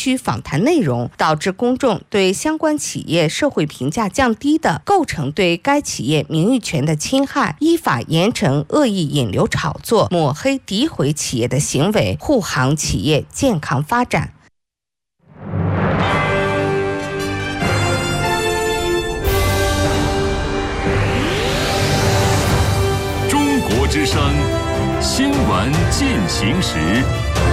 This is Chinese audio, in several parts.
区访谈内容，导致公众对相关企业社会评价降低的，构成对该企业名誉权的侵害，依法严惩恶意引流炒作、抹黑诋毁企业的行为，护航企业健康发展。 中国之声新闻进行时。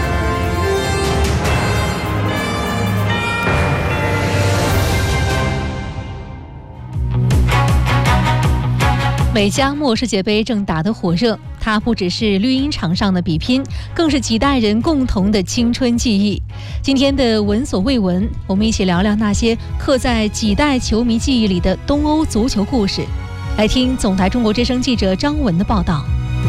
美加墨世界杯正打得火热，它不只是绿茵场上的比拼，更是几代人共同的青春记忆。今天的闻所未闻，我们一起聊聊那些刻在几代球迷记忆里的东欧足球故事。来听总台中国之声记者张文的报道。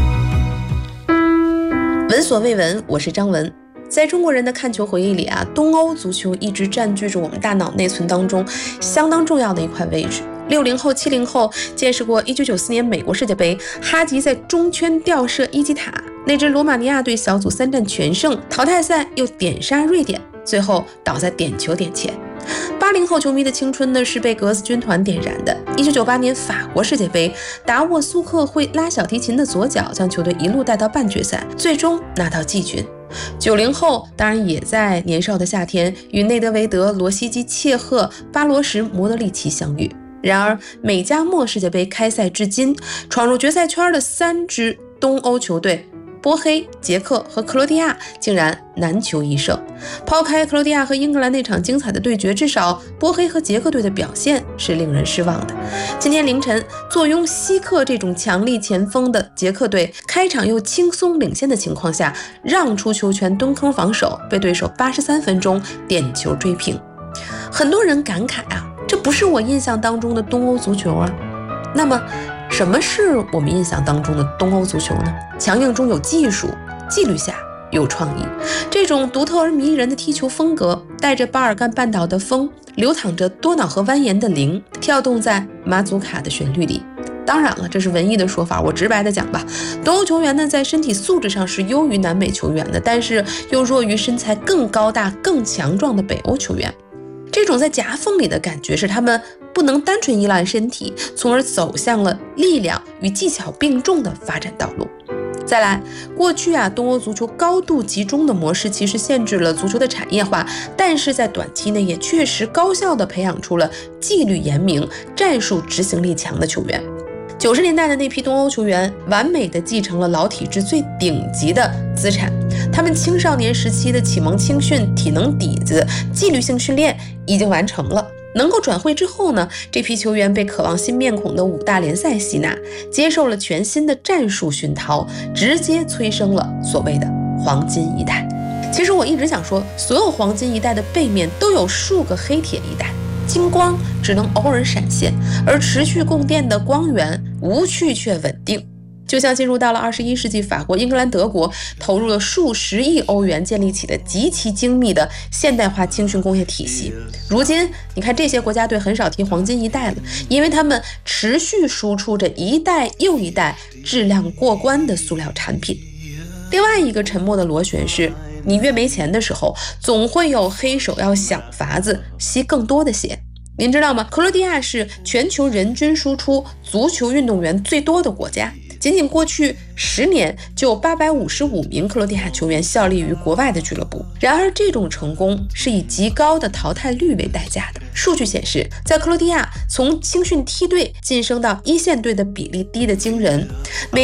闻所未闻，我是张文。在中国人的看球回忆里啊，东欧足球一直占据着我们大脑内存当中相当重要的一块位置。60后、70后见识过1994年美国世界杯，哈吉在中圈吊射伊基塔，那支罗马尼亚队小组3战全胜，淘汰赛又点杀瑞典，最后倒在点球点前。80后球迷的青春呢，是被格子军团点燃的。1998年法国世界杯，达沃苏克会拉小提琴的左脚将球队一路带到半决赛，最终拿到季军。90后当然也在年少的夏天与内德维德、罗西基、切赫、巴罗什、莫德里奇相遇。然而美加墨世界杯开赛至今，闯入决赛圈的3支东欧球队波黑、捷克和克罗地亚竟然难求一胜。抛开克罗地亚和英格兰那场精彩的对决，至少波黑和捷克队的表现是令人失望的。今天凌晨，坐拥希克这种强力前锋的捷克队，开场又轻松领先的情况下，让出球权蹲坑防守，被对手83分钟点球追平。很多人感慨啊，这不是我印象当中的东欧足球啊。那么什么是我们印象当中的东欧足球呢？强硬中有技术，纪律下有创意。这种独特而迷人的踢球风格，带着巴尔干半岛的风，流淌着多瑙河蜿蜒的灵，跳动在马祖卡的旋律里。当然了，这是文艺的说法，我直白的讲吧，东欧球员呢，在身体素质上是优于南美球员的，但是又弱于身材更高大、更强壮的北欧球员。这种在夹缝里的感觉，是他们不能单纯依赖身体，从而走向了力量与技巧并重的发展道路。再来，过去东欧足球高度集中的模式其实限制了足球的产业化，但是在短期内也确实高效地培养出了纪律严明、战术执行力强的球员。90年代的那批东欧球员完美地继承了老体制最顶级的资产，他们青少年时期的启蒙青训、体能底子、纪律性训练已经完成了。能够转会之后呢，这批球员被渴望新面孔的5大联赛吸纳，接受了全新的战术熏陶，直接催生了所谓的黄金一代。其实我一直想说，所有黄金一代的背面都有数个黑铁一代，金光只能偶尔闪现，而持续供电的光源无趣却稳定。就像进入到了21世纪，法国、英格兰、德国投入了数十亿欧元建立起的极其精密的现代化青训工业体系。如今你看这些国家队很少提黄金一代了，因为他们持续输出着一代又一代质量过关的塑料产品。另外一个沉默的螺旋是，你越没钱的时候，总会有黑手要想法子吸更多的血。您知道吗？克罗地亚是全球人均输出足球运动员最多的国家，仅仅过去10年就有855名克罗地亚球员效力于国外的俱乐部。然而这种成功是以极高的淘汰率为代价的。数据显示，在克罗地亚从青训梯队晋升到一线队的比例低得惊人，每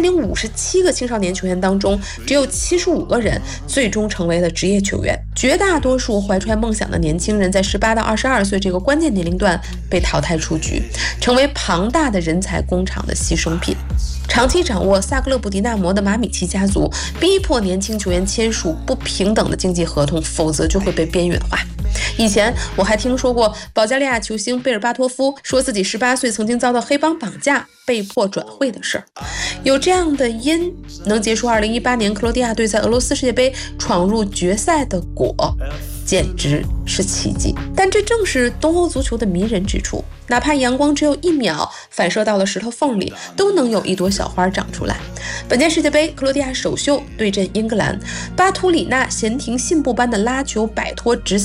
1057个青少年球员当中，只有75个人最终成为了职业球员。绝大多数怀揣梦想的年轻人在18到22岁这个关键年龄段被淘汰出局，成为庞大的人才工厂的牺牲品。长期掌握萨格勒布迪纳摩的马米奇家族逼迫年轻球员签署不平等的经济合同，否则就会被边缘化。以前我还听说过保加利亚球星贝尔巴托夫说自己18岁曾经遭到黑帮绑架，被迫转会的事儿。有这样的因能结束2018年克罗地亚队在俄罗斯世界杯闯入决赛的果，简直是奇迹。但这正是东欧足球的迷人之处，哪怕阳光只有1秒反射到了石头缝里，都能有一朵小花长出来。本届世界杯，克罗地亚首秀对阵英格兰，巴图里纳闲庭信步般的拉球摆脱直